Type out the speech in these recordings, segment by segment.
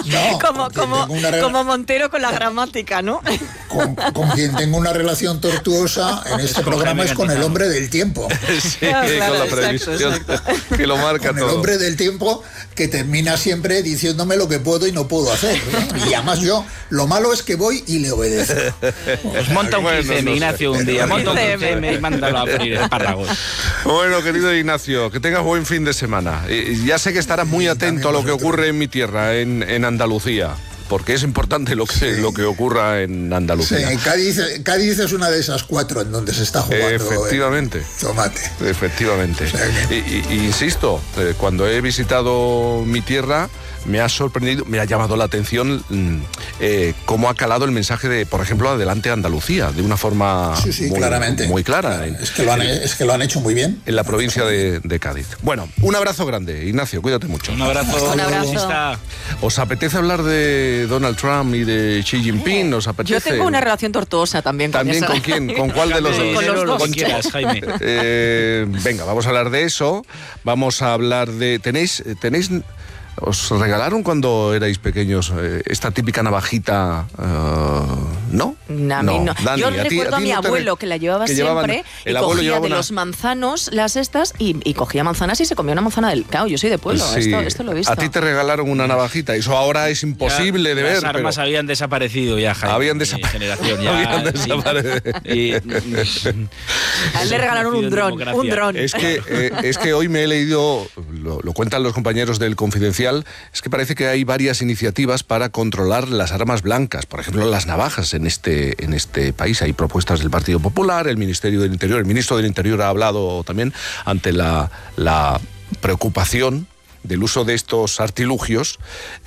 No, como Montero con la gramática, ¿no? Con quien tengo una relación tortuosa en este programa es con el hombre del tiempo. Sí, claro, con la previsión que lo marca con todo. El hombre del tiempo que termina siempre diciéndome lo que puedo y no puedo hacer, ¿no? Y además yo, lo malo es que voy y le obedezco. Pues monta un 15M, Ignacio, un día. Monta un 15M y mándalo a freír espárragos. Bueno, querido Ignacio, que tengas buen fin de semana. Ya sé que estarás muy atento a lo que ocurre en mi tierra, en Andalucía, porque es importante lo que ocurra en Andalucía. Sí, Cádiz es una de esas 4 en donde se está jugando. Efectivamente. Tomate. Efectivamente. O sea y insisto, cuando he visitado mi tierra, me ha sorprendido, me ha llamado la atención cómo ha calado el mensaje de, por ejemplo, Adelante Andalucía, de una forma claramente. Muy clara. Es que lo han hecho muy bien. En la provincia de Cádiz. Bueno, un abrazo grande, Ignacio, cuídate mucho. Un abrazo. Un abrazo. ¿Os apetece hablar de Donald Trump y de Xi Jinping? ¿Os apetece? Yo tengo una relación tortuosa también con eso. ¿Con quién? ¿Con cuál de los dos? Con los dos. Con quieras, Jaime. Venga, vamos a hablar de eso. Vamos a hablar de... ¿Tenéis ¿Os regalaron cuando erais pequeños esta típica navajita? ¿No? A mí no. Dani, yo recuerdo a mi abuelo que la llevaba siempre y cogía de los manzanos las estas y cogía manzanas y se comía una manzana del cao. Yo soy de pueblo, sí. esto lo he visto. A ti te regalaron una navajita. Eso ahora es imposible de ver. Las armas habían desaparecido ya, Jaime. Habían desaparecido. Habían desaparecido. A él le regalaron un dron. Es que hoy me he leído, lo cuentan los compañeros del Confidencial, es que parece que hay varias iniciativas para controlar las armas blancas, por ejemplo las navajas en este país. Hay propuestas del Partido Popular, el ministro del Interior ha hablado también ante la preocupación del uso de estos artilugios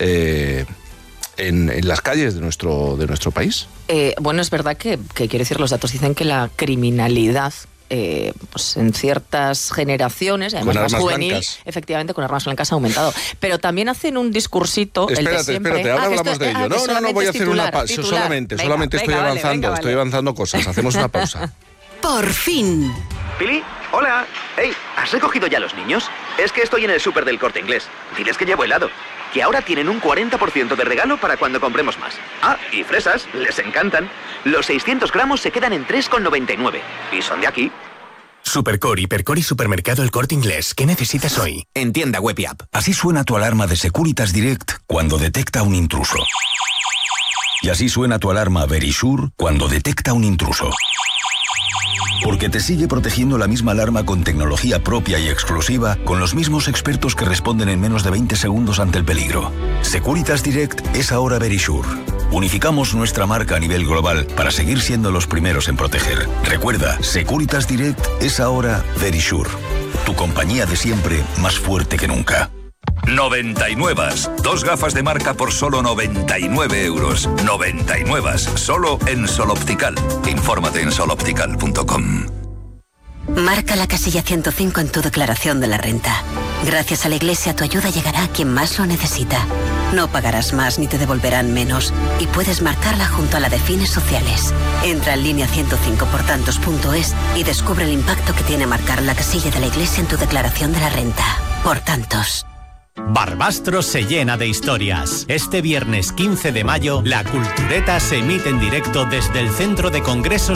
en las calles de nuestro país. Bueno, es verdad que quiero decir, los datos dicen que la criminalidad pues en ciertas generaciones, además más juvenil, blancas. Efectivamente, con armas blancas ha aumentado. Pero también hacen un discursito. Espérate, ahora hablamos de ello. No, voy a hacer una pausa. Solamente estoy avanzando cosas. Hacemos una pausa. Por fin. Pili, hola. Hey, ¿has recogido ya los niños? Es que estoy en el súper del Corte Inglés. Diles que llevo helado. Que ahora tienen un 40% de regalo para cuando compremos más. Ah, y fresas, les encantan. Los 600 gramos se quedan en 3,99. Y son de aquí. Supercore, Hipercore y Supermercado El Corte Inglés. ¿Qué necesitas hoy? En tienda web y app. Así suena tu alarma de Securitas Direct cuando detecta un intruso. Y así suena tu alarma Verisure cuando detecta un intruso. Porque te sigue protegiendo la misma alarma con tecnología propia y exclusiva, con los mismos expertos que responden en menos de 20 segundos ante el peligro. Securitas Direct es ahora Verisure. Unificamos nuestra marca a nivel global para seguir siendo los primeros en proteger. Recuerda, Securitas Direct es ahora Verisure. Tu compañía de siempre, más fuerte que nunca. 99. 2 gafas de marca por solo 99 euros. 99. Solo en Sol Optical. Infórmate en soloptical.com. Marca la casilla 105 en tu declaración de la renta. Gracias a la Iglesia, tu ayuda llegará a quien más lo necesita. No pagarás más ni te devolverán menos. Y puedes marcarla junto a la de fines sociales. Entra en línea 105portantos.es y descubre el impacto que tiene marcar la casilla de la Iglesia en tu declaración de la renta. Por tantos. Barbastro se llena de historias. Este viernes 15 de mayo, La Cultureta se emite en directo desde el Centro de Congresos